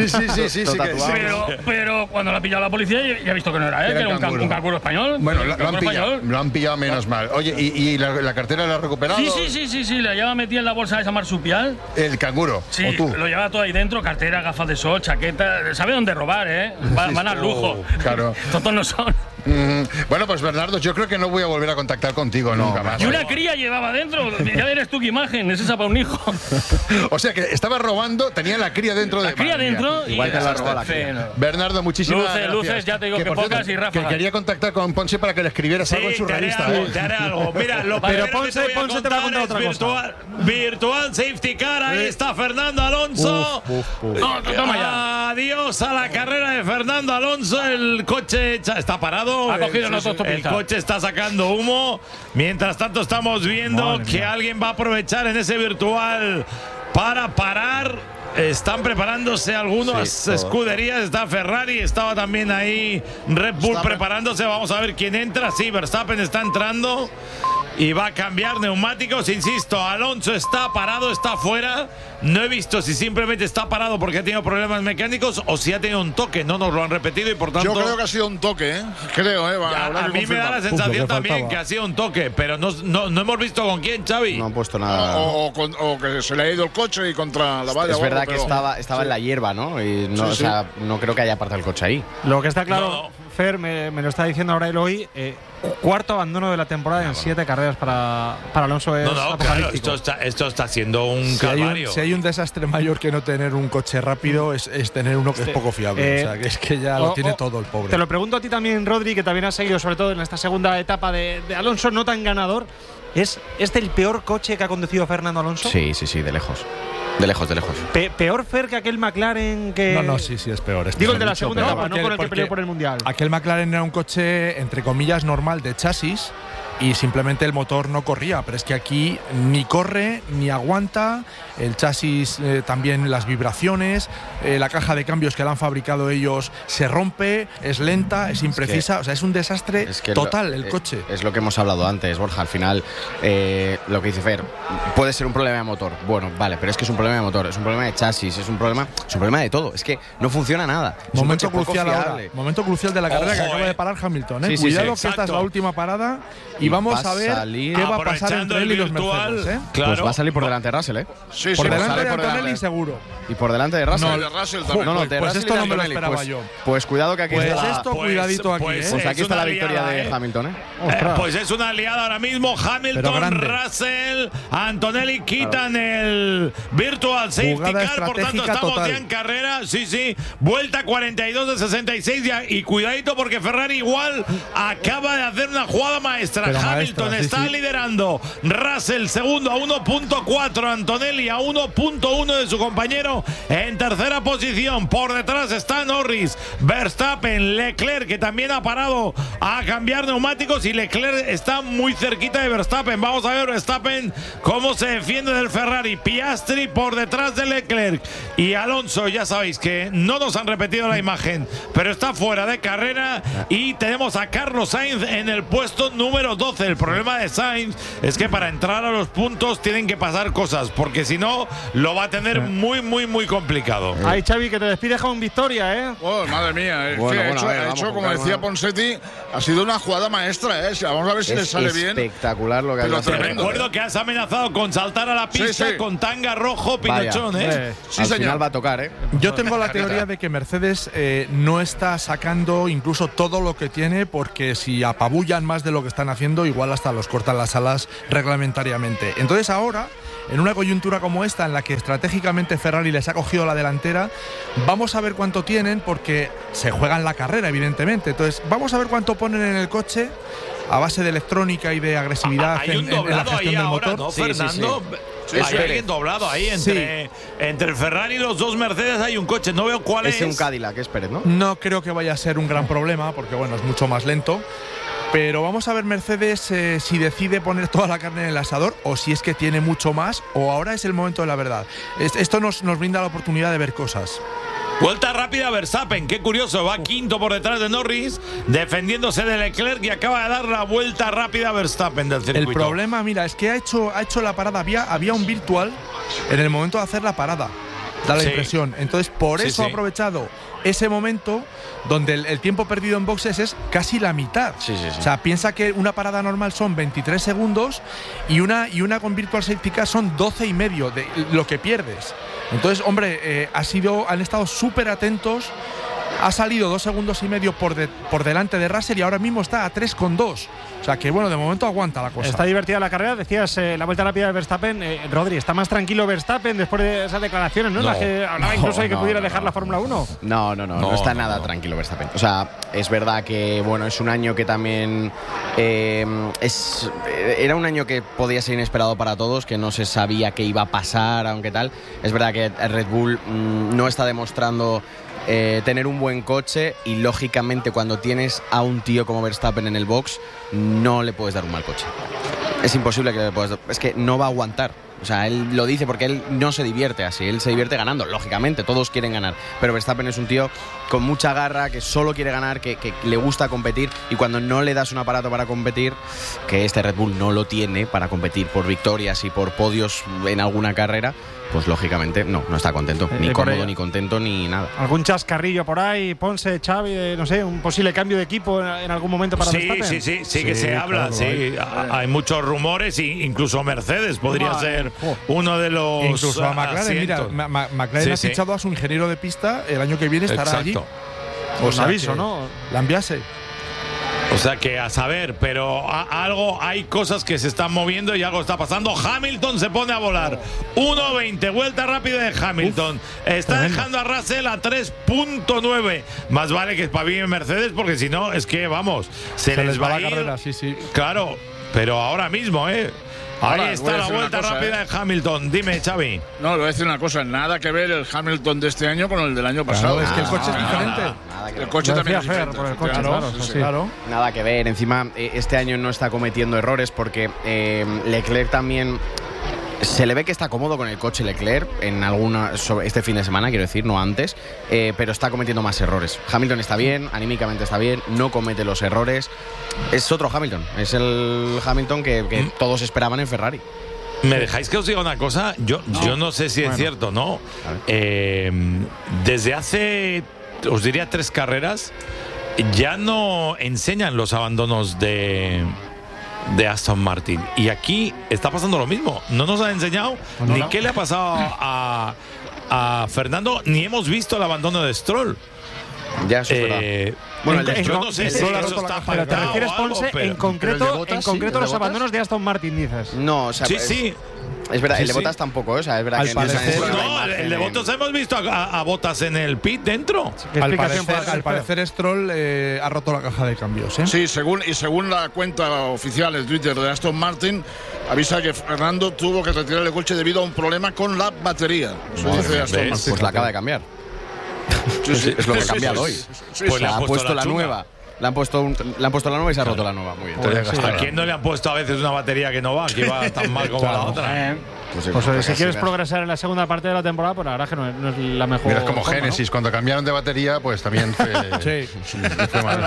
Pero cuando lo ha pillado la policía, ya he visto que no era él, que era un canguro español. Bueno, lo han pillado menos mal. Oye, ¿y la cartera la ha recuperado? Sí, la llevaba metida en la bolsa esa marsupial. ¿El canguro? Sí, ¿O tú? lo lleva todo ahí dentro, cartera, gafas de sol, chaqueta. Sabe dónde robar, ¿eh? Van al lujo. Claro. Tontos no son. Bueno, pues Bernardo, yo creo que no voy a volver a contactar contigo nunca más. Y una cría llevaba dentro. Ya verás tú qué imagen, es esa para un hijo. O sea que estaba robando, tenía la cría dentro de. La cría dentro. Igual te la robó la cría. Bernardo, muchísimas gracias. Luces, ya te digo que pocas y ráfagas. Que quería contactar con Ponce para que le escribieras algo en su revista. Te haré algo. Mira, pero Ponce te va a contar otra cosa. Virtual Safety Car, ahí está Fernando Alonso. Toma ya. Adiós a la carrera de Fernando Alonso. El coche está parado. Ha cogido el coche está sacando humo. Mientras tanto estamos viendo que alguien va a aprovechar en ese virtual para parar. Están preparándose algunas escuderías. Está Ferrari, estaba también ahí Red Bull preparándose. Vamos a ver quién entra. Sí, Verstappen está entrando y va a cambiar neumáticos. Insisto, Alonso está parado, está fuera. No he visto si simplemente está parado porque ha tenido problemas mecánicos o si ha tenido un toque. No nos lo han repetido y por tanto. Yo creo que ha sido un toque, ¿eh? Creo, a mí me da la sensación también que ha sido un toque, pero no hemos visto con quién, Xavi. No han puesto nada. O que se le ha ido el coche y contra la valla. Es verdad que estaba en la hierba, ¿no? Y no, o sea, no creo que haya apartado el coche ahí. Lo que está claro, Fer, me lo está diciendo ahora Eloy. Cuarto abandono de la temporada en 7 carreras para Alonso. Claro, esto está siendo un calvario. Si hay un desastre mayor que no tener un coche rápido es tener uno que es poco fiable. O sea, que es que ya lo tiene todo el pobre. Te lo pregunto a ti también, Rodri, que también has seguido sobre todo en esta segunda etapa de Alonso, no tan ganador. ¿Es este el peor coche que ha conducido Fernando Alonso? Sí, de lejos. De lejos. ¿Peor, Fer, que aquel McLaren que...? No, sí, es peor. Digo el de la segunda etapa, no con el que peleó por el Mundial. Aquel McLaren era un coche, entre comillas, normal de chasis y simplemente el motor no corría. Pero es que aquí ni corre, ni aguanta. El chasis también, las vibraciones, la caja de cambios que la han fabricado ellos se rompe, es lenta, es imprecisa. O sea, es un desastre total el coche. Es lo que hemos hablado antes, Borja. Al final, lo que dice Fer, puede ser un problema de motor. Bueno, vale, pero es que es un problema de motor, es un problema de chasis, es un problema de todo. Es que no funciona nada. Momento crucial ahora. Momento crucial de la carrera que acaba de parar Hamilton. Cuidado que esta es la última parada y vamos a ver qué va a pasar entre él y los Mercedes. Claro. Pues va a salir por delante de Russell, por delante de Antonelli seguro. ¿Y por delante de Russell? No, de Russell también. Pues esto no me lo esperaba yo. Pues cuidado que aquí está. Cuidadito aquí. Pues aquí está la victoria de Hamilton, pues es una aliada ahora mismo. Hamilton, Russell, Antonelli quitan el Virtual Safety Car. Por tanto, estamos ya en carrera. Sí. Vuelta 42 de 66. Y cuidadito porque Ferrari igual acaba de hacer una jugada maestra. Hamilton está liderando. Russell segundo a 1.4. Antonelli a 1.1 de su compañero en tercera posición. Por detrás está Norris, Verstappen, Leclerc, que también ha parado a cambiar neumáticos, y Leclerc está muy cerquita de Verstappen. Vamos a ver Verstappen cómo se defiende del Ferrari. Piastri por detrás de Leclerc, y Alonso, ya sabéis que no nos han repetido la imagen, pero está fuera de carrera, y tenemos a Carlos Sainz en el puesto número 12. El problema de Sainz es que para entrar a los puntos tienen que pasar cosas, porque si no lo va a tener muy complicado. Ay, Xavi, que te despide con victoria, ¿eh? Oh, madre mía, ha hecho, como decía Ponsetti, ha sido una jugada maestra, ¿eh? Vamos a ver si le sale bien. Espectacular lo que ha hecho. Te recuerdo que has amenazado con saltar a la pista con tanga rojo Pinochón, ¿eh? Al final va a tocar, ¿eh? Yo tengo la teoría de que Mercedes no está sacando incluso todo lo que tiene, porque si apabullan más de lo que están haciendo, igual hasta los cortan las alas reglamentariamente. Entonces ahora, en una coyuntura como esta, en la que estratégicamente Ferrari les ha cogido la delantera, vamos a ver cuánto tienen, porque se juegan la carrera, evidentemente. Entonces vamos a ver cuánto ponen en el coche a base de electrónica y de agresividad en la gestión del motor. ¿No, Fernando? Hay alguien doblado ahí entre el Ferrari y los dos Mercedes. Hay un coche, no veo cuál es. Es un Cadillac, es Pérez, ¿no? No creo que vaya a ser un gran problema, porque bueno, es mucho más lento. Pero vamos a ver Mercedes si decide poner toda la carne en el asador, o si es que tiene mucho más, o ahora es el momento de la verdad. Esto nos brinda la oportunidad de ver cosas. Vuelta rápida Verstappen, qué curioso, va quinto por detrás de Norris, defendiéndose de Leclerc, y acaba de dar la vuelta rápida Verstappen del circuito. El problema, mira, es que ha hecho la parada, había un virtual en el momento de hacer la parada, da la impresión. Entonces, por eso ha aprovechado ese momento donde el tiempo perdido en boxes es casi la mitad. O sea, piensa que una parada normal son 23 segundos y una con Virtual Safety Car son 12 y medio de lo que pierdes. Entonces, hombre, han estado súper atentos. Ha salido 2 segundos y medio por delante de Russell, y ahora mismo está a 3,2. O sea que, bueno, de momento aguanta la cosa. Está divertida la carrera. Decías la vuelta rápida de Verstappen. Rodri, ¿está más tranquilo Verstappen después de esas declaraciones, ¿no? En las que hablaba incluso de que pudiera dejar la Fórmula 1. No está nada tranquilo Verstappen. O sea, es verdad que, bueno, es un año que también era un año que podía ser inesperado para todos, que no se sabía qué iba a pasar, aunque tal. Es verdad que Red Bull no está demostrando tener un buen coche, y lógicamente cuando tienes a un tío como Verstappen en el box, no le puedes dar un mal coche. Es imposible que le puedas dar, es que no va a aguantar. O sea, él lo dice porque él no se divierte así, él se divierte ganando, lógicamente, todos quieren ganar, pero Verstappen es un tío con mucha garra, que solo quiere ganar, que le gusta competir, y cuando no le das un aparato para competir, que este Red Bull no lo tiene para competir por victorias y por podios en alguna carrera, pues lógicamente no está contento, ni cómodo, ni contento, ni nada. ¿Algún chascarrillo por ahí, Ponce, Xavi, no sé, un posible cambio de equipo en algún momento para Verstappen? Sí que se habla, hay muchos rumores, y incluso Mercedes podría ser uno de los incluso a McLaren, asientos. mira, McLaren ha fichado a su ingeniero de pista, el año que viene estará allí. Os aviso, ¿no? Lambiase. O sea que a saber, pero hay cosas que se están moviendo y algo está pasando. Hamilton se pone a volar. 1.20, vuelta rápida de Hamilton. Está dejando a Russell a 3.9. Más vale que espabile Mercedes, porque si no, es que vamos, se les va la a ir. carrera, sí. Claro, pero ahora mismo, Ahí Ahora, está la vuelta rápida de Hamilton. Dime, Xavi. No, le voy a decir una cosa. Nada que ver el Hamilton de este año con el del año pasado. Es que el coche es diferente. El coche también es diferente. Claro. Nada que ver. Encima, este año no está cometiendo errores, porque Leclerc también se le ve que está cómodo con el coche Leclerc este fin de semana, quiero decir, no antes, pero está cometiendo más errores. Hamilton está bien, anímicamente está bien, no comete los errores. Es otro Hamilton, es el Hamilton que todos esperaban en Ferrari. ¿Me dejáis que os diga una cosa? Yo no sé si es cierto, ¿no? Desde hace, os diría, 3 carreras, ya no enseñan los abandonos de Aston Martin. Y aquí está pasando lo mismo. No nos han enseñado ni qué le ha pasado a Fernando, ni hemos visto el abandono de Stroll. Ya, eso es verdad. Bueno, yo no sé si eso está pero te refieres, Ponce, en concreto los los abandonos de Aston Martin, dices. No, o sea, sí. Es verdad, el de Bottas tampoco, o sea, es verdad que el de Bottas hemos visto a Bottas en el pit dentro. Al parecer Stroll ha roto la caja de cambios, ¿eh? Sí, según la cuenta oficial de Twitter de Aston Martin, avisa que Fernando tuvo que retirar el coche debido a un problema con la batería. Eso dice Aston Martin. Pues la acaba de cambiar. Es lo que ha cambiado hoy. Pues le ha puesto la nueva. Le han puesto la nueva y se ha roto la nueva. Muy bien. ¿A quién no le han puesto a veces una batería que no va, que va tan mal como la otra? Pues si quieres progresar en la segunda parte de la temporada, pues la verdad que no es la mejor. Mira, es como Genesis, cuando cambiaron de batería, pues también fue mal.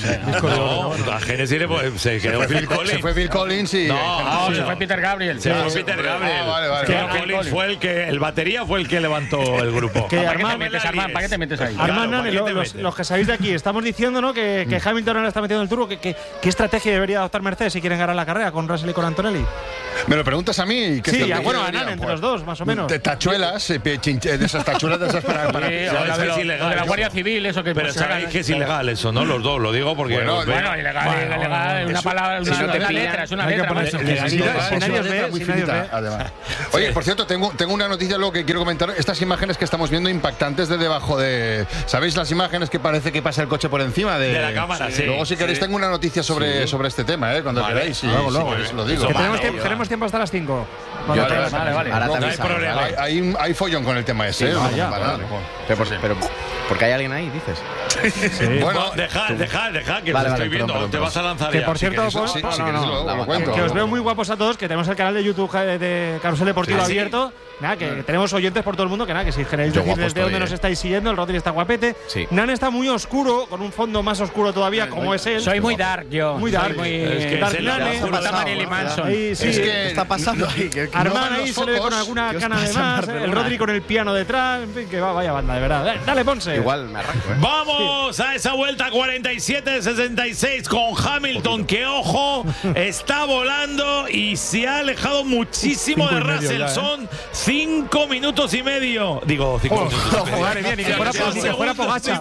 A Genesis se quedó Phil Collins. Se fue Phil Collins y. No, se fue Peter Gabriel. Se fue Peter Gabriel. Phil Collins fue el batería fue el que levantó el grupo. ¿Para qué te metes ahí? Armand, los que sabéis de aquí, estamos diciendo, ¿no? Que Hamilton ahora está metiendo el turbo. ¿Qué estrategia debería adoptar Mercedes si quieren ganar la carrera con Russell y con Antonelli? ¿Me lo preguntas a mí? Sí, bueno, ganan entre los dos, más o menos. Tachuelas, de esas tachuelas de esas para de la Guardia Civil, eso que. Pero sabéis que es ilegal eso, ¿no? Los dos, lo digo porque. Bueno, ilegal, una palabra, una letra, es una letra. Si nadie os ve. Oye, por cierto, tengo una noticia luego que quiero comentar. Estas imágenes que estamos viendo impactantes de debajo de. ¿Sabéis las imágenes que parece que pasa el coche por encima de la cámara? Sí. Luego, si queréis, tengo una noticia sobre este tema, cuando queráis. Luego, lo digo. Tenemos tiempo hasta las 5. Vale. Ahora no hay problema. Hay follón con el tema ese. Pero porque hay alguien ahí, dices. Sí. Bueno, deja que lo estoy viendo. Te vas a lanzar que ya. por cierto, que os veo muy guapos a todos, que tenemos el canal de YouTube de Carrusel Deportivo abierto. Nada, que tenemos oyentes por todo el mundo, que si queréis decir desde dónde nos estáis siguiendo, el Rodri está guapete. Nan está muy oscuro, con un fondo más oscuro todavía, como es él. Soy muy dark yo. Muy dark. Dark Nane. ¿Qué está pasando ahí? Armand ahí se le ve con alguna cana de más. El Rodri con el piano detrás. En fin, que vaya banda, de verdad. Dale, Ponce. Igual me arranco. Vamos a esa vuelta 47-66 con Hamilton, que ojo, está volando y se ha alejado muchísimo de Russell. Son 5 minutos y medio. Digo, 5 minutos y medio. Madre mía, ni que fuera Pogačar.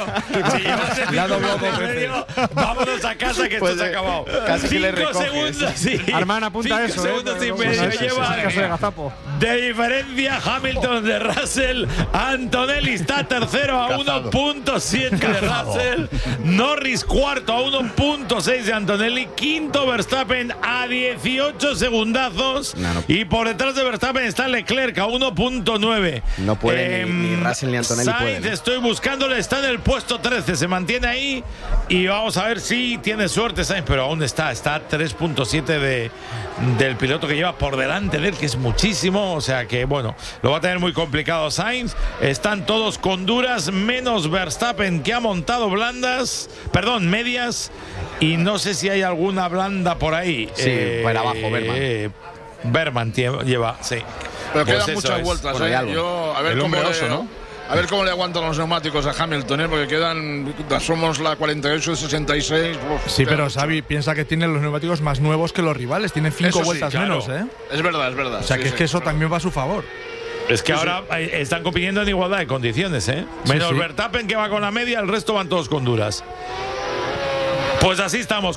Vámonos a casa que esto se ha acabado. 5 segundos, sí. Armand, apunta eso. 5 segundos y medio lleva de diferencia Hamilton de Russell. Antonelli está tercero a 1.7 de Russell. Norris cuarto a 1.6 de Antonelli. Quinto Verstappen a 18 segundazos. Y por detrás de Verstappen está Leclerc a 1.9. No puede ni Russell ni Antonelli Sainz pueden. Estoy buscándole, está en el puesto 13. Se mantiene ahí y vamos a ver si tiene suerte Sainz, pero aún está a 3.7 del piloto que lleva por delante de él, que es muchísimo. O sea que, bueno, lo va a tener muy complicado Sainz. Están todos con duras, menos Verstappen, que ha montado medias. Y no sé si hay alguna blanda por ahí. Sí, por abajo, Berman lleva, sí. Pero pues quedan muchas vueltas. A ver cómo le aguantan los neumáticos a Hamilton, porque somos la 48-66. Sí, pero Xavi piensa que tiene los neumáticos más nuevos que los rivales. Tiene 5 vueltas menos, ¿eh? Es verdad. O sea, que es que eso también va a su favor. Es que ahora están compitiendo en igualdad de condiciones, ¿eh? Menos Verstappen, que va con la media, el resto van todos con duras. Pues así estamos,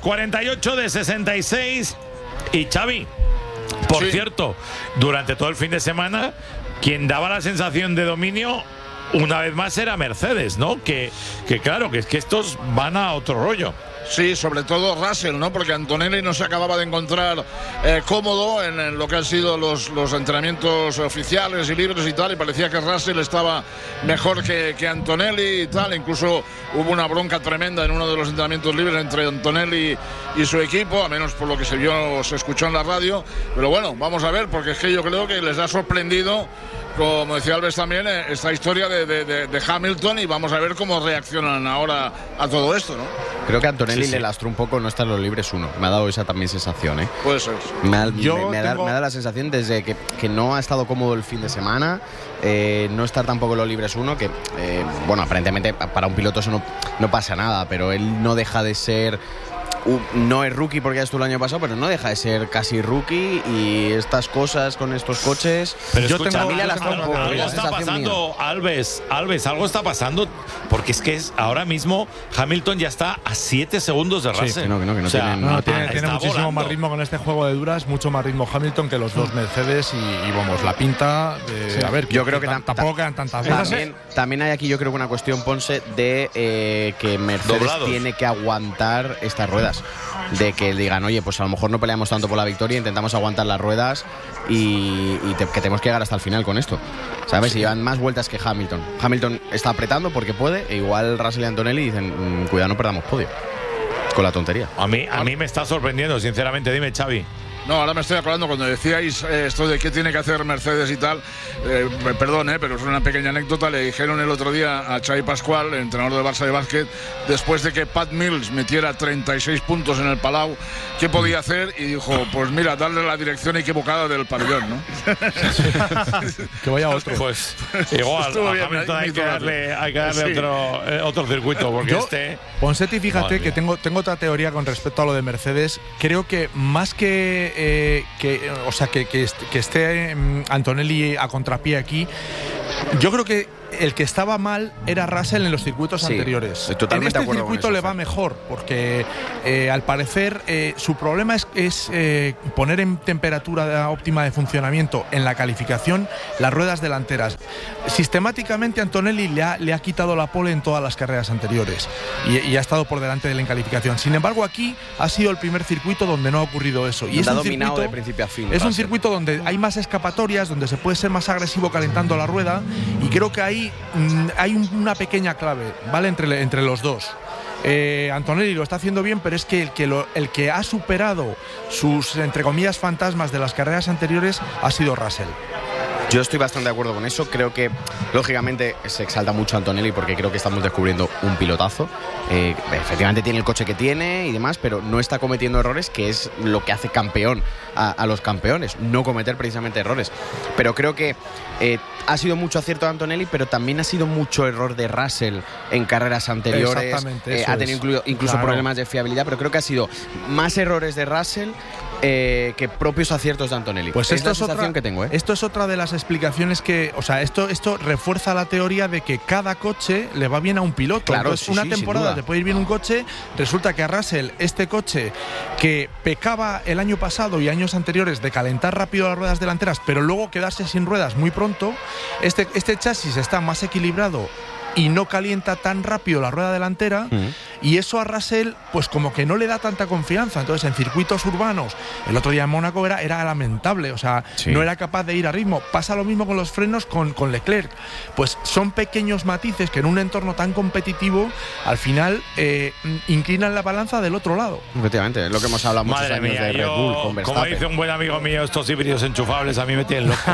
48-66. Y Xavi, por cierto, durante todo el fin de semana, quien daba la sensación de dominio, una vez más, era Mercedes, ¿no? Que claro, que es que estos van a otro rollo. Sí, sobre todo Russell, ¿no? Porque Antonelli no se acababa de encontrar cómodo en lo que han sido los entrenamientos oficiales y libres y tal, y parecía que Russell estaba mejor que Antonelli y tal. Incluso hubo una bronca tremenda en uno de los entrenamientos libres entre Antonelli y su equipo, a menos por lo que se escuchó en la radio. Pero bueno, vamos a ver, porque es que yo creo que les ha sorprendido, como decía Alves también, esta historia de Hamilton, y vamos a ver cómo reaccionan ahora a todo esto, ¿no? Creo que Antonelli le lastró un poco no estar en los libres 1. Me ha dado esa también sensación, ¿eh? Puede ser. Me ha dado la sensación desde que no ha estado cómodo el fin de semana, no estar tampoco en los libres 1, que, bueno, aparentemente para un piloto eso no pasa nada, pero él no deja de ser no es rookie porque ya estuvo el año pasado, pero no deja de ser casi rookie, y estas cosas con estos coches. Pero yo tengo algo está pasando, Alves, algo está pasando, porque es que ahora mismo Hamilton ya está a 7 segundos de Russell. Sí, que no tiene muchísimo más ritmo con este juego de duras, mucho más ritmo Hamilton que los dos Mercedes, y vamos, la pinta de, a ver, yo creo que tampoco quedan tantas veces. También hay aquí, yo creo que una cuestión, Ponce, de que Mercedes tiene que aguantar estas ruedas, de que digan, oye, pues a lo mejor no peleamos tanto por la victoria, intentamos aguantar las ruedas que tenemos que llegar hasta el final con esto, ¿sabes? Y llevan más vueltas que Hamilton. Hamilton está apretando porque puede, e igual Russell y Antonelli dicen, cuidado, no perdamos podio con la tontería. A mí me está sorprendiendo, sinceramente. Dime, Xavi. No, ahora me estoy acordando cuando decíais esto de qué tiene que hacer Mercedes y tal. Perdón, pero es una pequeña anécdota. Le dijeron el otro día a Xavi Pascual, el entrenador del Barça de básquet, después de que Pat Mills metiera 36 puntos en el Palau, ¿qué podía hacer? Y dijo, pues mira, darle la dirección equivocada del pabellón, ¿no? Que vaya otro. Pues igual, a Hamilton hay que darle otro circuito, porque Ponseti, fíjate que tengo otra teoría con respecto a lo de Mercedes. Creo que más que esté Antonelli a contrapié aquí, yo creo que el que estaba mal era Russell en los circuitos anteriores. En este circuito le va mejor, porque al parecer su problema es poner en temperatura óptima de funcionamiento en la calificación las ruedas delanteras. Sistemáticamente Antonelli le ha quitado la pole en todas las carreras anteriores y ha estado por delante de él en calificación. Sin embargo, aquí ha sido el primer circuito donde no ha ocurrido eso. Y es un circuito de principio a fin. Es un circuito donde hay más escapatorias, donde se puede ser más agresivo calentando la rueda, y creo que ahí hay una pequeña clave, ¿vale? Entre los dos. Antonelli lo está haciendo bien, pero es que el que ha superado sus, entre comillas, fantasmas de las carreras anteriores ha sido Russell. Yo estoy bastante de acuerdo con eso. Creo que, lógicamente, se exalta mucho a Antonelli porque creo que estamos descubriendo un pilotazo. Efectivamente tiene el coche que tiene y demás, pero no está cometiendo errores, que es lo que hace campeón a los campeones, no cometer precisamente errores. Pero creo que ha sido mucho acierto de Antonelli, pero también ha sido mucho error de Russell en carreras anteriores. Exactamente, ha tenido incluso problemas de fiabilidad, pero creo que ha sido más errores de Russell que propios aciertos de Antonelli. Pues es la sensación que tengo. Esto es otra de las explicaciones que, o sea, esto refuerza la teoría de que cada coche le va bien a un piloto. Claro, entonces, una temporada te puede ir bien un coche, resulta que a Russell, este coche que pecaba el año pasado y años anteriores de calentar rápido las ruedas delanteras, pero luego quedarse sin ruedas muy pronto, este chasis está más equilibrado y no calienta tan rápido la rueda delantera, y eso a Russell pues como que no le da tanta confianza. Entonces en circuitos urbanos, el otro día en Mónaco era lamentable, o sea, no era capaz de ir a ritmo. Pasa lo mismo con los frenos con Leclerc. Pues son pequeños matices que en un entorno tan competitivo al final inclinan la balanza del otro lado. Efectivamente, es lo que hemos hablado muchos años de Red Bull con Verstappen. Como dice un buen amigo mío, estos híbridos enchufables a mí me tienen loco.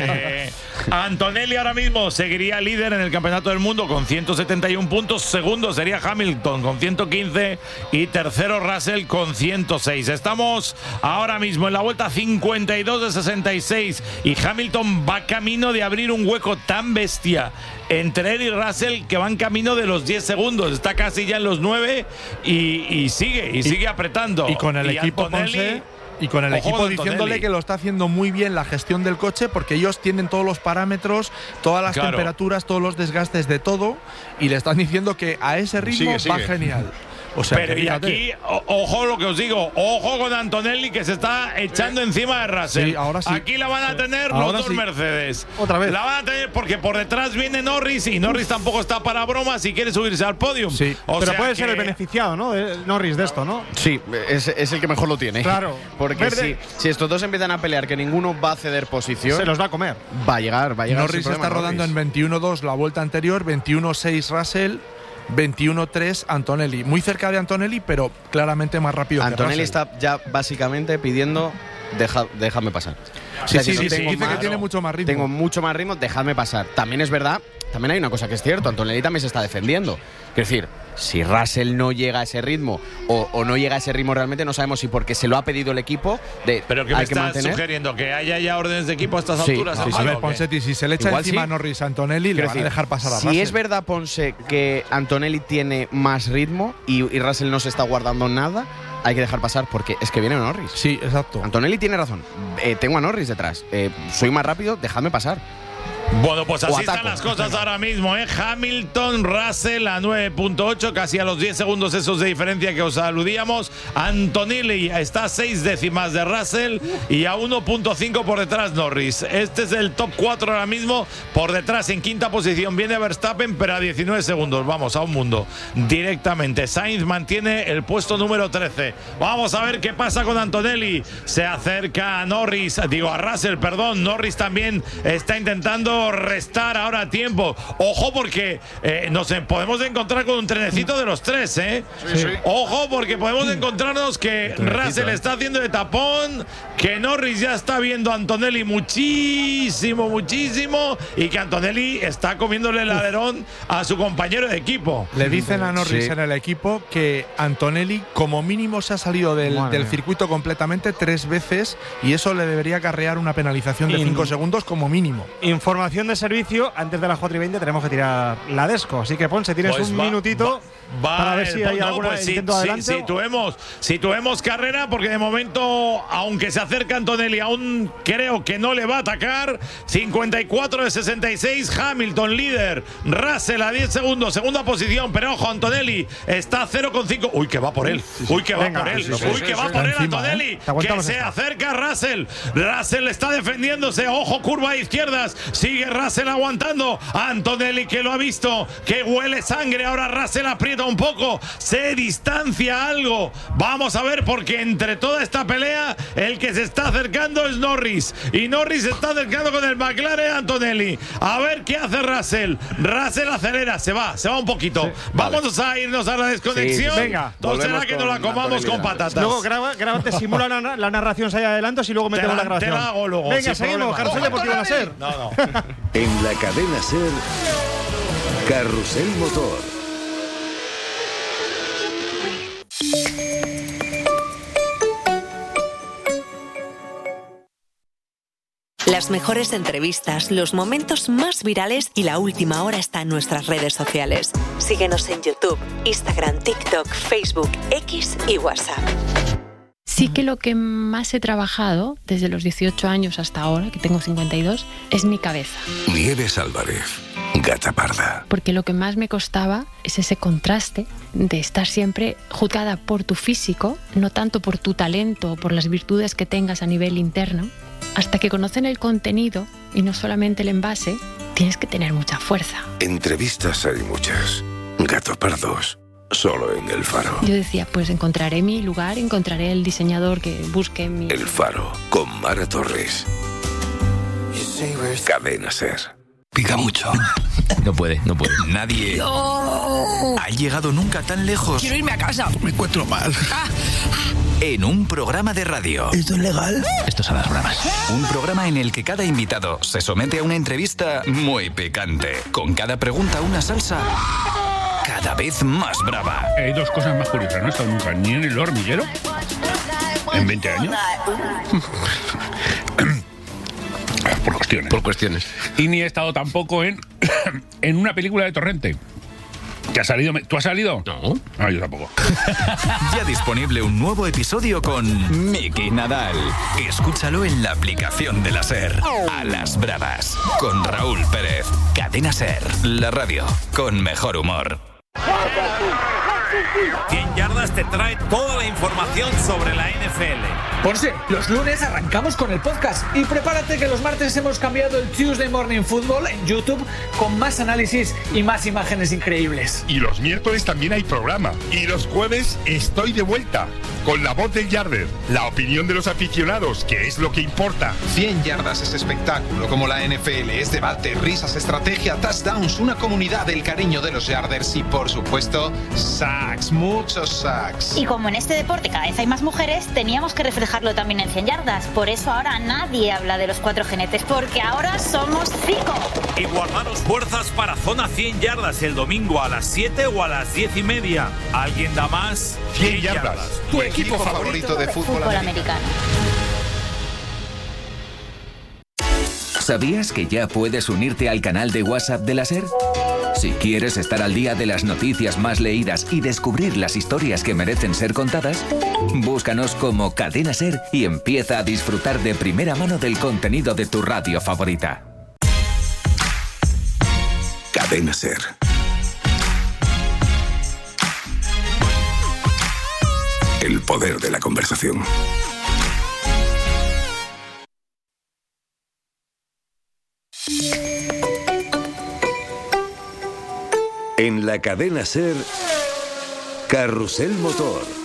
Antonelli ahora mismo seguiría líder en el Campeonato del Mundo con 171 puntos, segundo sería Hamilton con 115 y tercero Russell con 106. Estamos ahora mismo en la vuelta 52 de 66 y Hamilton va camino de abrir un hueco tan bestia entre él y Russell que van camino de los 10 segundos. Está casi ya en los 9 y sigue apretando. Y con el equipo Antonelli, y con el equipo diciéndole que lo está haciendo muy bien la gestión del coche, porque ellos tienen todos los parámetros, todas las temperaturas, todos los desgastes de todo, y le están diciendo que a ese ritmo va genial. O sea, pero y aquí, ojo lo que os digo, ojo con Antonelli que se está echando encima de Russell. Sí, ahora sí. Aquí la van a tener los dos Mercedes. Otra vez. La van a tener porque por detrás viene Norris y Norris tampoco está para bromas si quiere subirse al podium. Sí. Pero puede ser el beneficiado, ¿no? Norris de esto, ¿no? Sí, es el que mejor lo tiene. Claro. Porque si estos dos empiezan a pelear, que ninguno va a ceder posición, se los va a comer. Va a llegar. Norris está rodando en 21-2 la vuelta anterior, 21-6 Russell, 21-3 Antonelli, muy cerca de Antonelli, pero claramente más rápido. Antonelli está ya básicamente pidiendo déjame pasar. Sí, dice que tiene mucho más ritmo. Tengo mucho más ritmo, déjame pasar. También es verdad, también hay una cosa que es cierto, Antonelli también se está defendiendo. Es decir, si Russell no llega a ese ritmo o no llega a ese ritmo realmente, no sabemos si porque se lo ha pedido el equipo pero que hay me que estás mantener. sugiriendo que haya ya órdenes de equipo a estas alturas. A ver, Ponsetti, si se le echa encima a Norris a Antonelli, le van a dejar pasar a Russell. Si es verdad, Ponce, que Antonelli tiene más ritmo y Russell no se está guardando nada, hay que dejar pasar porque es que viene Norris. Sí, exacto. Antonelli tiene razón. Tengo a Norris detrás. Soy más rápido, dejadme pasar. Bueno, pues así están las cosas ahora mismo, ¿eh? Hamilton, Russell a 9.8, casi a los 10 segundos esos de diferencia que os aludíamos. Antonelli está a 6 décimas de Russell y a 1.5 por detrás Norris. Este es el top 4 ahora mismo. Por detrás, en quinta posición, viene Verstappen, pero a 19 segundos. Vamos, a un mundo. Directamente. Sainz mantiene el puesto número 13. Vamos a ver qué pasa con Antonelli. Se acerca a Norris, digo a Russell, perdón. Norris también está intentando restar ahora tiempo. Ojo porque nos podemos encontrar con un trenecito de los tres, ¿eh? Sí. Ojo porque podemos encontrarnos que Russell está haciendo de tapón, que Norris ya está viendo a Antonelli muchísimo y que Antonelli está comiéndole el alerón a su compañero de equipo. Le dicen a Norris en el equipo que Antonelli como mínimo se ha salido del circuito completamente 3 veces y eso le debería acarrear una penalización de 5 segundos como mínimo. Información de servicio, antes de las 4:20 tenemos que tirar la Desco, así que Ponce, tienes un minutito para ver si hay alguna intento adelante. Situemos carrera, porque de momento, aunque se acerca Antonelli, aún creo que no le va a atacar. 54 de 66, Hamilton líder, Russell a 10 segundos, segunda posición, pero ojo, Antonelli está a 0,5. Uy, que va por él, que va por él Antonelli, que se acerca Russell está defendiéndose, ojo, curva a izquierdas, sigue Russell aguantando, Antonelli que lo ha visto, que huele sangre, ahora Russell aprieta un poco, se distancia algo, vamos a ver, porque entre toda esta pelea el que se está acercando es Norris, y Norris se está acercando con el McLaren Antonelli, a ver qué hace Russell acelera, se va un poquito, vamos a irnos a la desconexión, venga, no será que nos la comamos con patatas. Luego grábate, simula la narración si hay adelantos y luego metemos la grabación. Te la hago luego. Venga, seguimos, Carrusel Deportivo en la SER. No. En la cadena SER, Carrusel Motor. Las mejores entrevistas, los momentos más virales y la última hora está en nuestras redes sociales. Síguenos en YouTube, Instagram, TikTok, Facebook, X y WhatsApp. Sí que lo que más he trabajado desde los 18 años hasta ahora, que tengo 52, es mi cabeza. Nieves Álvarez, Gata Parda. Porque lo que más me costaba es ese contraste de estar siempre juzgada por tu físico, no tanto por tu talento o por las virtudes que tengas a nivel interno. Hasta que conocen el contenido y no solamente el envase, tienes que tener mucha fuerza. Entrevistas hay muchas. Gato Pardos. Solo en El Faro. Yo decía, pues encontraré mi lugar, encontraré el diseñador que busque mi... El Faro, con Mara Torres. Cadena SER. Pica mucho. No puede. Nadie ha llegado nunca tan lejos. Quiero irme a casa. Me encuentro mal. En un programa de radio. ¿Esto es legal? Esto es a las bravas. Un programa en el que cada invitado se somete a una entrevista muy picante. Con cada pregunta una salsa cada vez más brava. Hay dos cosas más curiosas. No he estado nunca ni en El Hormiguero en 20 años. Por cuestiones. Y ni he estado tampoco en una película de Torrente. ¿Que ha salido? ¿Tú has salido? No. Ah, yo tampoco. Ya disponible un nuevo episodio con Miki Nadal. Escúchalo en la aplicación de la SER. A las bravas. Con Raúl Pérez. Cadena SER. La radio con mejor humor. 100 Yardas te trae toda la información sobre la NFL. Ponce, los lunes arrancamos con el podcast y prepárate que los martes hemos cambiado el Tuesday Morning Football en YouTube con más análisis y más imágenes increíbles. Y los miércoles también hay programa. Y los jueves estoy de vuelta con la voz del Yarder, la opinión de los aficionados, que es lo que importa. 100 Yardas es espectáculo como la NFL, es debate, risas, estrategia, touchdowns, una comunidad del cariño de los Yarders y por supuesto sacks, muchos sacks. Y como en este deporte cada vez hay más mujeres, teníamos que reflejarlo también en 100 Yardas. Por eso ahora nadie habla de los 4 jinetes, porque ahora somos 5. Y guardaros fuerzas para Zona 100 Yardas el domingo a las 7 o a las 10:30. ¿Alguien da más? 100 Yardas. Tu equipo favorito de fútbol americano. ¿Sabías que ya puedes unirte al canal de WhatsApp de la SER? Si quieres estar al día de las noticias más leídas y descubrir las historias que merecen ser contadas, búscanos como Cadena SER y empieza a disfrutar de primera mano del contenido de tu radio favorita. Cadena SER. El poder de la conversación. En la Cadena SER, Carrusel Motor.